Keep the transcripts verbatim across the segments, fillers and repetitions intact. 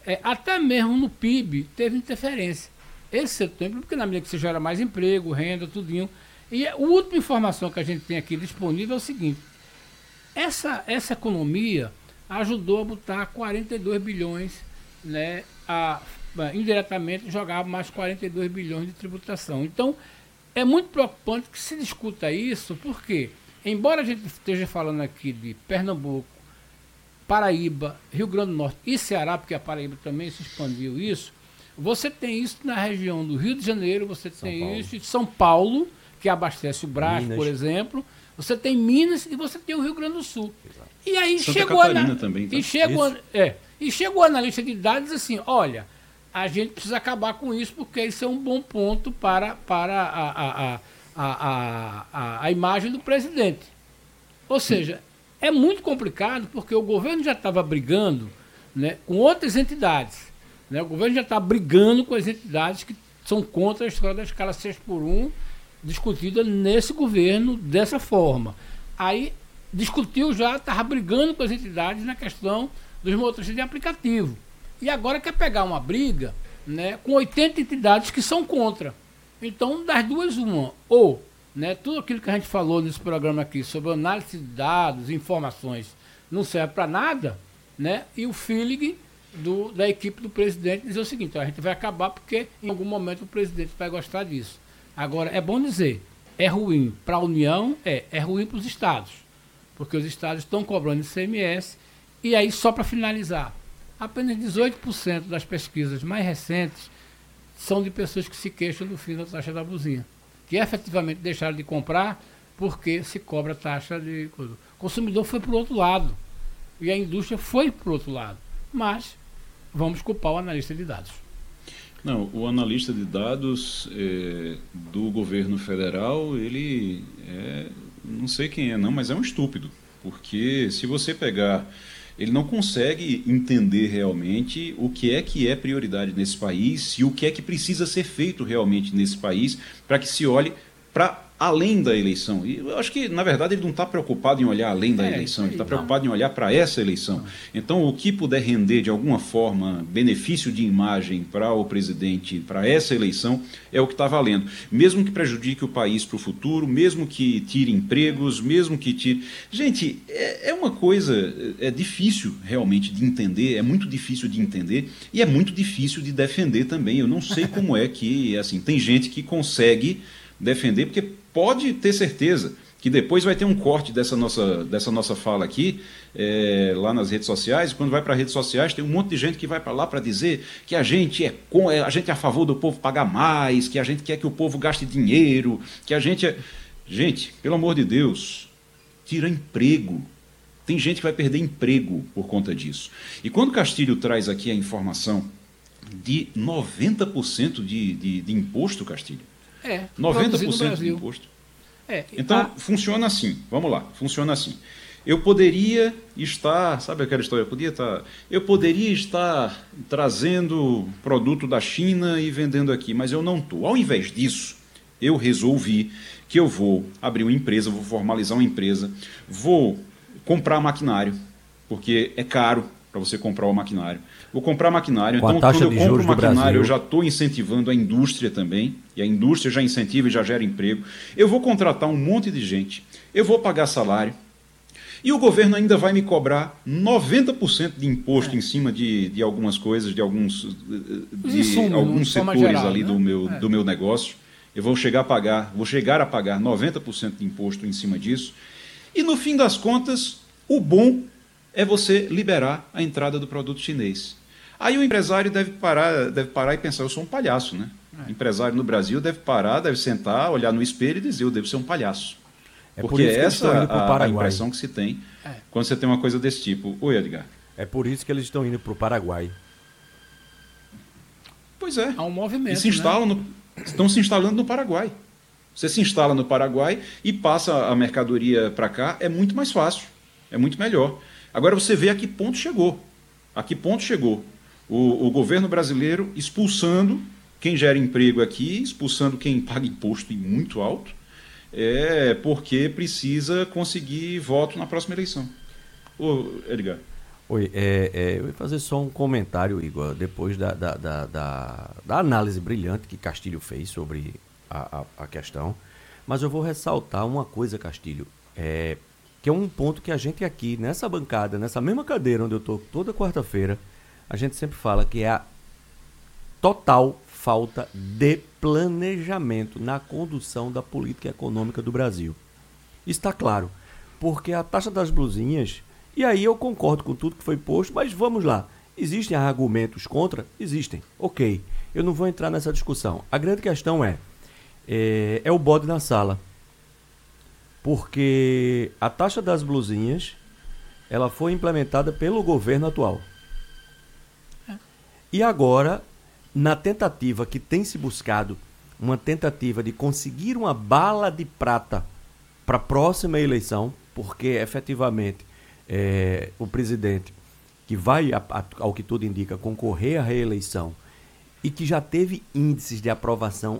é, até mesmo no P I B teve interferência. Esse setor, porque na medida que você gera mais emprego, renda, tudinho. E a última informação que a gente tem aqui disponível é o seguinte: essa, essa economia ajudou a botar quarenta e dois bilhões, né, a, indiretamente jogar mais quarenta e dois bilhões de tributação. Então, é muito preocupante que se discuta isso, porque, embora a gente esteja falando aqui de Pernambuco, Paraíba, Rio Grande do Norte e Ceará, porque a Paraíba também se expandiu isso, você tem isso na região do Rio de Janeiro, você São tem Paulo. isso em São Paulo, que abastece o Brás, Minas. por exemplo, você tem Minas e você tem o Rio Grande do Sul. Exato. E aí Santa chegou Catarina a, também, tá? e chegou, Isso. é, e chegou o analista de dados assim, olha, a gente precisa acabar com isso porque isso é um bom ponto para, para a, a, a, a, a, a imagem do presidente. Ou seja, é muito complicado porque o governo já estava brigando, né, com outras entidades. Né? O governo já está brigando com as entidades que são contra a história da escala seis por um discutida nesse governo dessa forma. Aí discutiu já, estava brigando com as entidades na questão dos motoristas de aplicativo. E agora quer pegar uma briga, né, com oitenta entidades que são contra. Então, das duas, uma. Ou, né, tudo aquilo que a gente falou nesse programa aqui sobre análise de dados, informações, não serve para nada, né, e o feeling do, da equipe do presidente dizer o seguinte: ó, a gente vai acabar porque em algum momento o presidente vai gostar disso. Agora, é bom dizer, é ruim para a União, é, é ruim para os estados, porque os estados estão cobrando I C M S, e aí, só para finalizar, apenas dezoito por cento das pesquisas mais recentes são de pessoas que se queixam do fim da taxa da buzina, que efetivamente deixaram de comprar porque se cobra taxa de... O consumidor foi para o outro lado, e a indústria foi para o outro lado, mas vamos culpar o analista de dados. Não, o analista de dados é, do governo federal, ele é, não sei quem é não, mas é um estúpido, porque se você pegar, ele não consegue entender realmente o que é que é prioridade nesse país e o que é que precisa ser feito realmente nesse país para que se olhe para além da eleição. E eu acho que, na verdade, ele não está preocupado em olhar além da É, eleição, ele está não. preocupado em olhar para essa eleição. Não. Então, o que puder render, de alguma forma, benefício de imagem para o presidente, para essa eleição, é o que está valendo. Mesmo que prejudique o país para o futuro, mesmo que tire empregos, mesmo que tire... Gente, é, é uma coisa, é difícil realmente de entender, é muito difícil de entender e é muito difícil de defender também. Eu não sei como é que, assim, tem gente que consegue defender, porque pode ter certeza que depois vai ter um corte dessa nossa, dessa nossa fala aqui, é, lá nas redes sociais, e quando vai para as redes sociais tem um monte de gente que vai para lá para dizer que a gente, é com, a gente é a favor do povo pagar mais, que a gente quer que o povo gaste dinheiro, que a gente é... Gente, pelo amor de Deus, tira emprego. Tem gente que vai perder emprego por conta disso. E quando o Castilho traz aqui a informação de noventa por cento de, de, de imposto, Castilho, É, noventa produzido por no cento de Brasil. imposto. É, Então, a- funciona assim, vamos lá, funciona assim. Eu poderia estar, sabe aquela história, eu podia estar, eu poderia estar trazendo produto da China e vendendo aqui, mas eu não estou. Ao invés disso, eu resolvi que eu vou abrir uma empresa, vou formalizar uma empresa, vou comprar maquinário, porque é caro para você comprar o maquinário. Vou comprar maquinário, Com a então taxa quando de eu compro juros o do maquinário, Brasil. eu já estou incentivando a indústria também, e a indústria já incentiva e já gera emprego. Eu vou contratar um monte de gente, eu vou pagar salário, e o governo ainda vai me cobrar noventa por cento de imposto É. em cima de, de algumas coisas, de alguns, de insumos, alguns de forma setores geral, ali né? do, meu, É. do meu negócio. Eu vou chegar a pagar, vou chegar a pagar noventa por cento de imposto em cima disso. E no fim das contas, o bom é você liberar a entrada do produto chinês. Aí o empresário deve parar, deve parar e pensar, eu sou um palhaço, né? É. O empresário no Brasil deve parar, deve sentar, olhar no espelho e dizer, eu devo ser um palhaço. É por Porque isso que eles essa estão indo pro a, a Paraguai. impressão que se tem É. quando você tem uma coisa desse tipo. Oi, Edgar. É por isso que eles estão indo pro Paraguai. Pois é. Há um movimento, E se instalam no, estão se instalando no Paraguai. Você se instala no Paraguai e passa a mercadoria para cá, é muito mais fácil, é muito melhor. Agora você vê a que ponto chegou. A que ponto chegou. O, o governo brasileiro expulsando quem gera emprego aqui, expulsando quem paga imposto e muito alto, é porque precisa conseguir voto na próxima eleição. Ô, Edgar. Oi, é, é, eu ia fazer só um comentário, Igor, depois da, da, da, da, da análise brilhante que Castilho fez sobre a, a, a questão, mas eu vou ressaltar uma coisa, Castilho, é, que é um ponto que a gente aqui, nessa bancada, nessa mesma cadeira onde eu estou toda quarta-feira, a gente sempre fala que é a total falta de planejamento na condução da política econômica do Brasil. Está claro, porque a taxa das blusinhas, e aí eu concordo com tudo que foi posto, mas vamos lá, existem argumentos contra? Existem, ok, eu não vou entrar nessa discussão. A grande questão é, é, é o bode na sala, porque a taxa das blusinhas, ela foi implementada pelo governo atual. E agora, na tentativa que tem se buscado, uma tentativa de conseguir uma bala de prata para a próxima eleição, porque efetivamente é, o presidente que vai, a, a, ao que tudo indica, concorrer à reeleição e que já teve índices de aprovação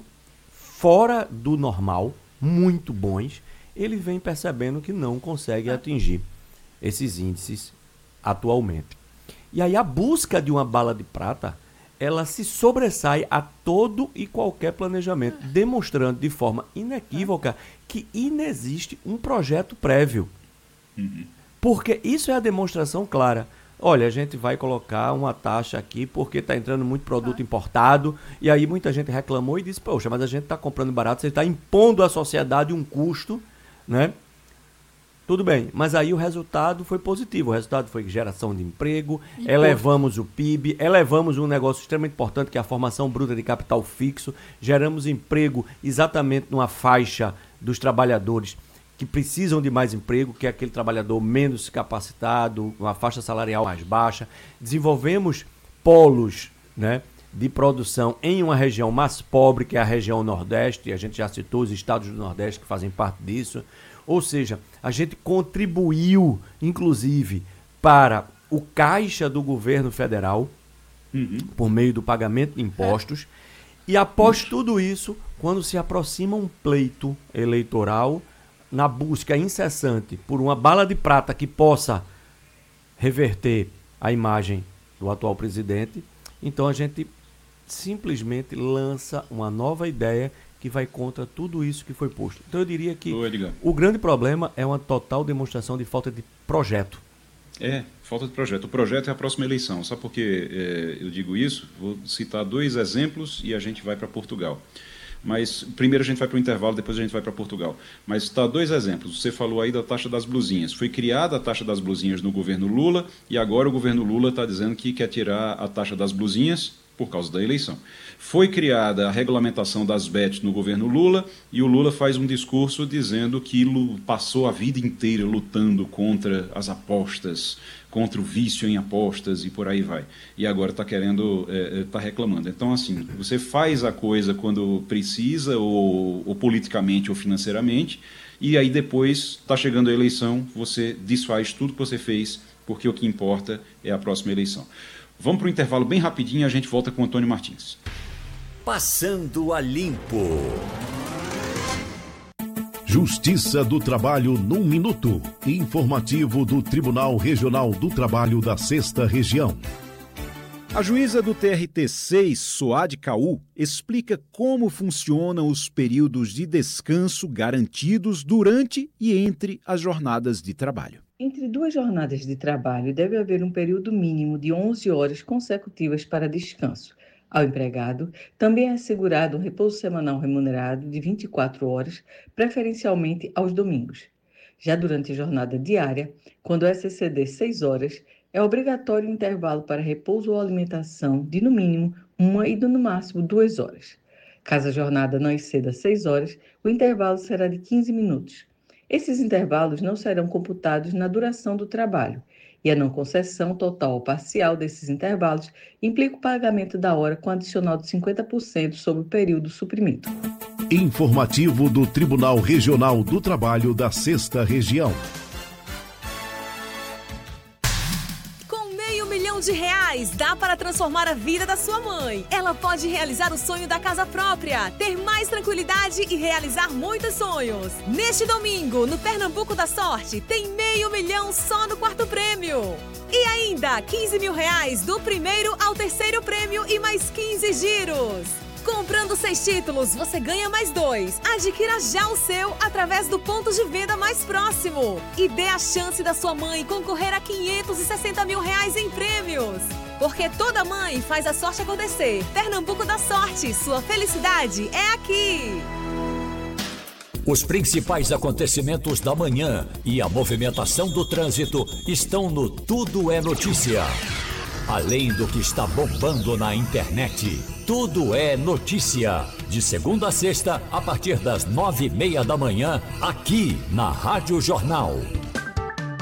fora do normal, muito bons, ele vem percebendo que não consegue atingir esses índices atualmente. E aí a busca de uma bala de prata, ela se sobressai a todo e qualquer planejamento, demonstrando de forma inequívoca que inexiste um projeto prévio. Uhum. Porque isso é a demonstração clara. Olha, a gente vai colocar uma taxa aqui porque está entrando muito produto importado, e aí muita gente reclamou e disse, poxa, mas a gente está comprando barato, você está impondo à sociedade um custo, né? Tudo bem, mas aí o resultado foi positivo, o resultado foi geração de emprego, e elevamos o P I B, elevamos um negócio extremamente importante que é a formação bruta de capital fixo, geramos emprego exatamente numa faixa dos trabalhadores que precisam de mais emprego, que é aquele trabalhador menos capacitado, uma faixa salarial mais baixa, desenvolvemos polos, né, de produção em uma região mais pobre, que é a região Nordeste, a gente já citou os estados do Nordeste que fazem parte disso. Ou seja, a gente contribuiu, inclusive, para o caixa do governo federal, uhum, por meio do pagamento de impostos. É. E após tudo isso, quando se aproxima um pleito eleitoral, na busca incessante por uma bala de prata que possa reverter a imagem do atual presidente, então a gente simplesmente lança uma nova ideia que vai contra tudo isso que foi posto. Então eu diria que o grande problema é uma total demonstração de falta de projeto. É, falta de projeto. O projeto é a próxima eleição. Sabe por que é, eu digo isso? Vou citar dois exemplos e a gente vai para Portugal. Mas primeiro a gente vai para o intervalo, depois a gente vai para Portugal. Mas está dois exemplos. Você falou aí da taxa das blusinhas. Foi criada a taxa das blusinhas no governo Lula e agora o governo Lula está dizendo que quer tirar a taxa das blusinhas por causa da eleição. Foi criada a regulamentação das bets no governo Lula e o Lula faz um discurso dizendo que passou a vida inteira lutando contra as apostas, contra o vício em apostas e por aí vai. E agora está querendo, está é, reclamando. Então, assim, você faz a coisa quando precisa, ou, ou politicamente ou financeiramente, e aí depois está chegando a eleição, você desfaz tudo que você fez, porque o que importa é a próxima eleição. Vamos para o intervalo bem rapidinho e a gente volta com o Antônio Martins. Passando a Limpo. Justiça do Trabalho num minuto. Informativo do Tribunal Regional do Trabalho da Sexta Região. A juíza do T R T seis, Soad Caú, explica como funcionam os períodos de descanso garantidos durante e entre as jornadas de trabalho. Entre duas jornadas de trabalho, deve haver um período mínimo de onze horas consecutivas para descanso. Ao empregado, também é assegurado um repouso semanal remunerado de vinte e quatro horas, preferencialmente aos domingos. Já durante a jornada diária, quando essa exceder seis horas, é obrigatório um intervalo para repouso ou alimentação de, no mínimo, uma e, no máximo, duas horas. Caso a jornada não exceda seis horas, o intervalo será de quinze minutos. Esses intervalos não serão computados na duração do trabalho, e a não concessão total ou parcial desses intervalos implica o pagamento da hora com adicional de cinquenta por cento sobre o período suprimido. Informativo do Tribunal Regional do Trabalho da Sexta Região. Com meio milhão de reais, reais dá para transformar a vida da sua mãe. Ela pode realizar o sonho da casa própria, ter mais tranquilidade e realizar muitos sonhos. Neste domingo, no Pernambuco da Sorte, tem meio milhão só no quarto prêmio. E ainda, quinze mil reais do primeiro ao terceiro prêmio e mais quinze giros. Comprando seis títulos, você ganha mais dois. Adquira já o seu através do ponto de venda mais próximo. E dê a chance da sua mãe concorrer a quinhentos e sessenta mil reais em prêmios. Porque toda mãe faz a sorte acontecer. Pernambuco da Sorte, sua felicidade é aqui. Os principais acontecimentos da manhã e a movimentação do trânsito estão no Tudo é Notícia. Além do que está bombando na internet, Tudo é Notícia. De segunda a sexta, a partir das nove e meia da manhã, aqui na Rádio Jornal.